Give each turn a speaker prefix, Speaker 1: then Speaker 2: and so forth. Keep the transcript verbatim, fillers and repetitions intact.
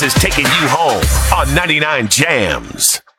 Speaker 1: This is taking you home on ninety-nine Jams.